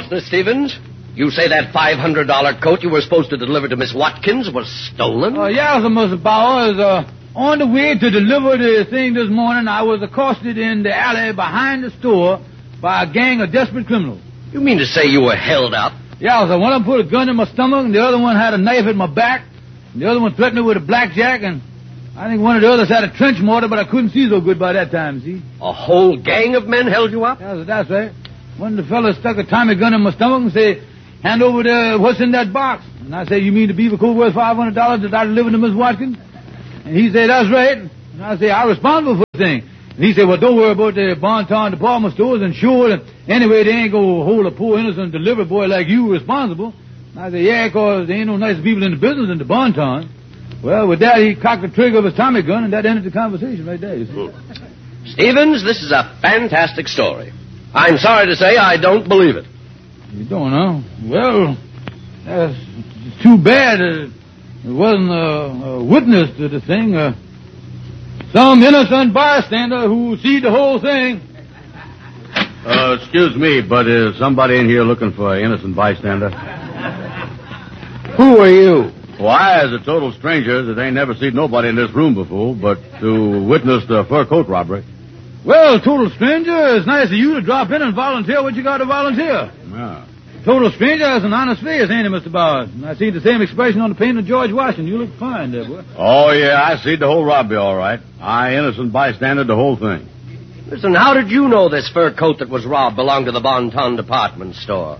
Mr. Stevens? You say that $500 coat you were supposed to deliver to Miss Watkins was stolen? Yeah, Mr. Bowers. On the way to deliver the thing this morning, I was accosted in the alley behind the store by a gang of desperate criminals. You mean to say you were held up? Yeah, so one of them put a gun in my stomach, and the other one had a knife in my back, and the other one threatened me with a blackjack, and I think one of the others had a trench mortar, but I couldn't see so good by that time, see? A whole gang of men held you up? Yeah, that's right. One of the fellas stuck a Tommy gun in my stomach and said, hand over what's in that box. And I said, you mean the beaver coat worth $500 that I delivered to Miss Watkins? And he said, that's right. And I said, I'm responsible for the thing. And he said, well, don't worry about the Bonton department stores and sure. And anyway, they ain't going to hold a poor innocent delivery boy like you responsible. And I said, yeah, 'cause there ain't no nice people in the business in the Bonton. Well, with that, he cocked the trigger of his Tommy gun, and that ended the conversation right there, you see. Stevens, this is a fantastic story. I'm sorry to say I don't believe it. You don't, huh? Well, that's too bad. There wasn't a witness to the thing. Some innocent bystander who see the whole thing. Excuse me, but is somebody in here looking for an innocent bystander? Who are you? Why, as a total stranger that ain't never seen nobody in this room before, but to witness the fur coat robbery. Well, total stranger, it's nice of you to drop in and volunteer what you got to volunteer. Yeah. Total stranger has an honest face, ain't it, Mr. Bowers? And I see the same expression on the paint of George Washington. You look fine there, boy. Oh, yeah, I see the whole robbery all right. I innocent bystander the whole thing. Listen, how did you know this fur coat that was robbed belonged to the Bonton department store?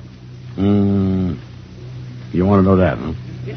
You want to know that, huh?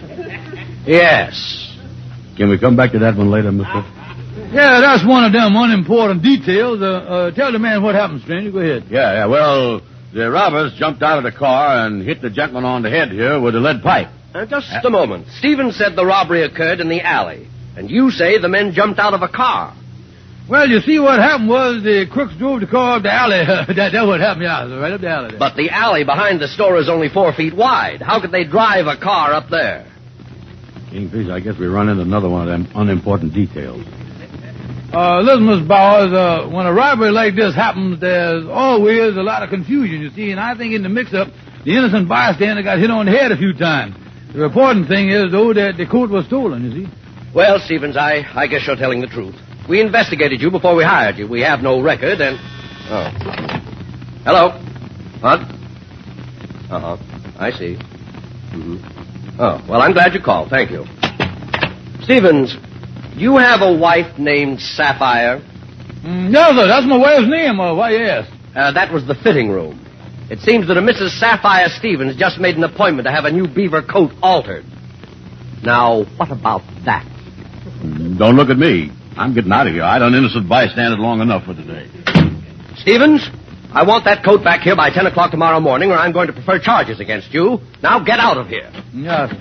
Yes. Can we come back to that one later, mister? Yeah, that's one of them unimportant details. Tell the man what happened, stranger. Go ahead. Yeah, well, the robbers jumped out of the car and hit the gentleman on the head here with a lead pipe. Just a moment. Stevens said the robbery occurred in the alley, and you say the men jumped out of a car. Well, you see, what happened was the crooks drove the car up the alley. That's what happened, yeah, right up the alley there. But the alley behind the store is only 4 feet wide. How could they drive a car up there? Kingfish, I guess we run into another one of them unimportant details. Listen, Miss Bowers, when a robbery like this happens, there's always a lot of confusion, you see, and I think in the mix-up, the innocent bystander got hit on the head a few times. The important thing is, though, that the coat was stolen, you see. Well, Stevens, I guess you're telling the truth. We investigated you before we hired you. We have no record, and... Oh. Hello? What? Uh-huh. I see. Mm-hmm. Oh, well, I'm glad you called. Thank you. Stevens, you have a wife named Sapphire? No, sir. That's my wife's name. Why, yes. That was the fitting room. It seems that a Mrs. Sapphire Stevens just made an appointment to have a new beaver coat altered. Now, what about that? Don't look at me. I'm getting out of here. I done innocent bystander long enough for today. Stevens, I want that coat back here by 10 o'clock tomorrow morning, or I'm going to prefer charges against you. Now get out of here. Yes.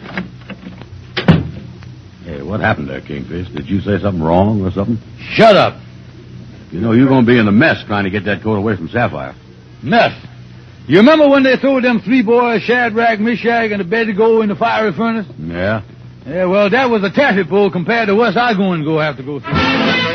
Hey, what happened there, Kingfish? Did you say something wrong or something? Shut up. You know, you're going to be in a mess trying to get that coat away from Sapphire. Mess? You remember when they threw them three boys, Shadrach, Meshach, and Abednego in the fiery furnace? Yeah. Yeah, well, that was a taffy pull compared to what I'm going to have to go through.